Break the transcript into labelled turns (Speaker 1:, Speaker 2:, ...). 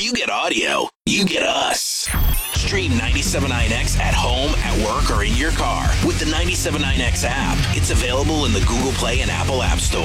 Speaker 1: you get audio, you get us. Stream 97.9X at home, at work, or in your car with the 97.9X app. It's available in the Google Play and Apple App Store.